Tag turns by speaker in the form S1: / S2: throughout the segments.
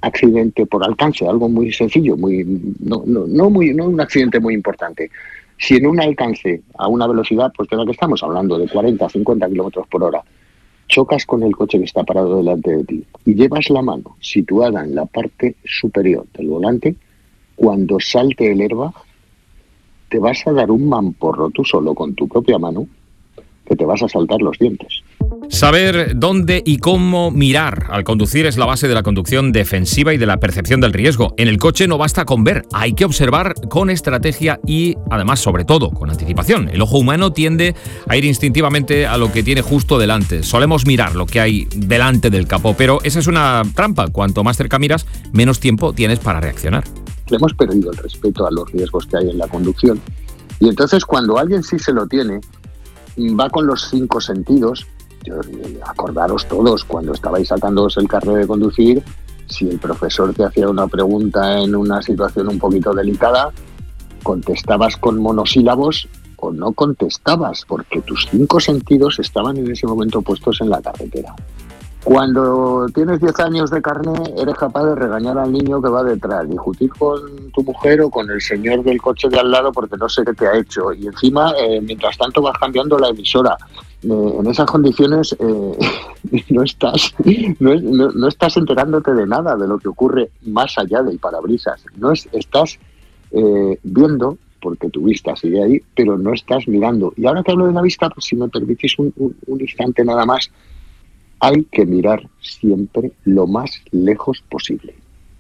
S1: accidente por alcance, algo muy sencillo, no un accidente muy importante. Si en un alcance a una velocidad, pues de la que estamos hablando, de 40, 50 kilómetros por hora, chocas con el coche que está parado delante de ti y llevas la mano situada en la parte superior del volante, cuando salte el airbag, te vas a dar un mamporro tú solo con tu propia mano, que te vas a saltar los dientes.
S2: Saber dónde y cómo mirar al conducir es la base de la conducción defensiva y de la percepción del riesgo. En el coche no basta con ver, hay que observar con estrategia y, además, sobre todo, con anticipación. El ojo humano tiende a ir instintivamente a lo que tiene justo delante. Solemos mirar lo que hay delante del capó, pero esa es una trampa. Cuanto más cerca miras, menos tiempo tienes para reaccionar.
S1: Le hemos perdido el respeto a los riesgos que hay en la conducción. Y entonces, cuando alguien sí se lo tiene, va con los 5 sentidos. Acordaros todos, cuando estabais sacándoos el carnet de conducir, si el profesor te hacía una pregunta en una situación un poquito delicada, contestabas con monosílabos o no contestabas, porque tus 5 sentidos estaban en ese momento puestos en la carretera. Cuando tienes 10 años de carné, eres capaz de regañar al niño que va detrás, discutir con tu mujer o con el señor del coche de al lado porque no sé qué te ha hecho. Y encima, mientras tanto, vas cambiando la emisora. En esas condiciones no estás enterándote de nada de lo que ocurre más allá del parabrisas. Estás viendo, porque tu vista sigue ahí, pero no estás mirando. Y ahora que hablo de la vista, pues si me permitís un instante nada más, hay que mirar siempre lo más lejos posible.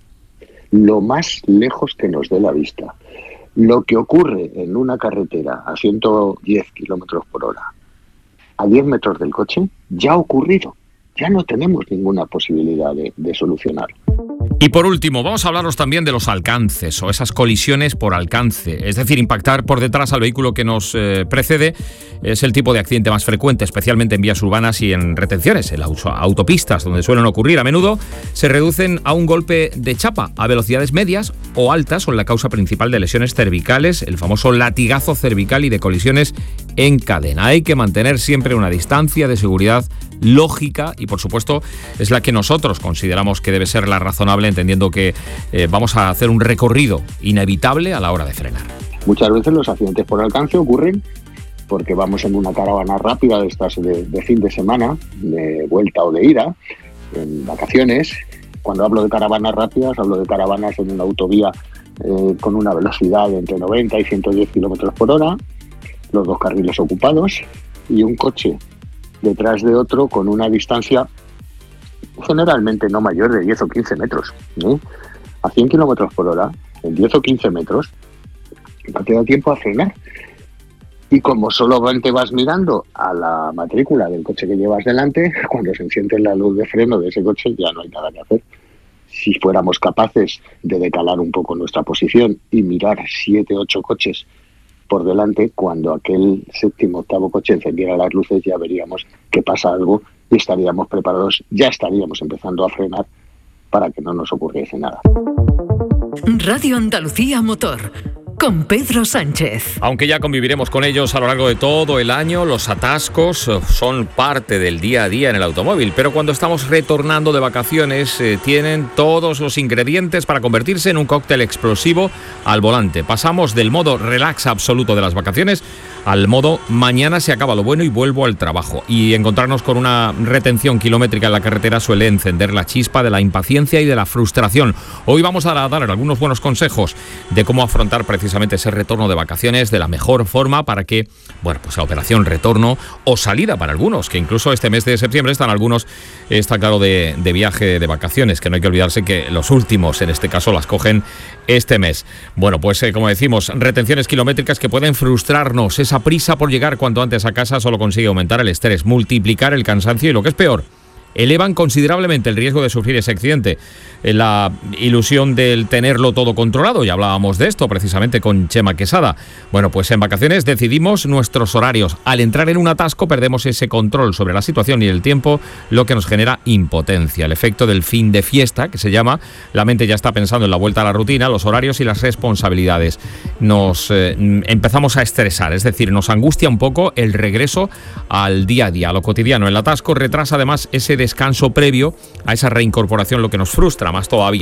S1: Lo más lejos que nos dé la vista. Lo que ocurre en una carretera a 110 kilómetros por hora, a 10 metros del coche, ya ha ocurrido. Ya no tenemos ninguna posibilidad de solucionarlo.
S2: Y por último, vamos a hablaros también de los alcances o esas colisiones por alcance. Es decir, impactar por detrás al vehículo que nos precede es el tipo de accidente más frecuente, especialmente en vías urbanas y en retenciones, en las autopistas, donde suelen ocurrir. A menudo se reducen a un golpe de chapa a velocidades medias o altas, son la causa principal de lesiones cervicales, el famoso latigazo cervical y de colisiones en cadena. Hay que mantener siempre una distancia de seguridad lógica y, por supuesto, es la que nosotros consideramos que debe ser la razonable, entendiendo que vamos a hacer un recorrido inevitable a la hora de frenar.
S1: Muchas veces los accidentes por alcance ocurren porque vamos en una caravana rápida de estas de fin de semana, de vuelta o de ida, en vacaciones. Cuando hablo de caravanas rápidas, hablo de caravanas en una autovía con una velocidad de entre 90 y 110 kilómetros por hora, los 2 carriles ocupados y un coche detrás de otro con una distancia generalmente no mayor de 10 o 15 metros. A 100 kilómetros por hora, en 10 o 15 metros, no te da tiempo a frenar. Y como solamente vas mirando a la matrícula del coche que llevas delante, cuando se enciende la luz de freno de ese coche ya no hay nada que hacer. Si fuéramos capaces de decalar un poco nuestra posición y mirar 7, 8 coches por delante, cuando aquel 7º, 8º coche encendiera las luces, ya veríamos que pasa algo y estaríamos preparados, ya estaríamos empezando a frenar para que no nos ocurriese nada.
S3: Radio Andalucía Motor, con Pedro Sánchez.
S2: Aunque ya conviviremos con ellos a lo largo de todo el año, los atascos son parte del día a día en el automóvil, pero cuando estamos retornando de vacaciones tienen todos los ingredientes para convertirse en un cóctel explosivo al volante. Pasamos del modo relax absoluto de las vacaciones al modo mañana se acaba lo bueno y vuelvo al trabajo. Y encontrarnos con una retención kilométrica en la carretera suele encender la chispa de la impaciencia y de la frustración. Hoy vamos a dar algunos buenos consejos de cómo afrontar precisamente ese retorno de vacaciones de la mejor forma para que, bueno, pues la operación retorno o salida para algunos, que incluso este mes de septiembre están algunos, está claro, de viaje de vacaciones, que no hay que olvidarse que los últimos en este caso las cogen este mes. Bueno, pues como decimos, retenciones kilométricas que pueden frustrarnos. Esa prisa por llegar cuanto antes a casa solo consigue aumentar el estrés, multiplicar el cansancio y, lo que es peor, elevan considerablemente el riesgo de sufrir ese accidente. La ilusión del tenerlo todo controlado, ya hablábamos de esto precisamente con Chema Quesada. Bueno, pues en vacaciones decidimos nuestros horarios. Al entrar en un atasco perdemos ese control sobre la situación y el tiempo, lo que nos genera impotencia. El efecto del fin de fiesta, que se llama, la mente ya está pensando en la vuelta a la rutina, los horarios y las responsabilidades. Nos empezamos a estresar, es decir, nos angustia un poco el regreso al día a día, a lo cotidiano. El atasco retrasa además ese descanso previo a esa reincorporación, lo que nos frustra más todavía.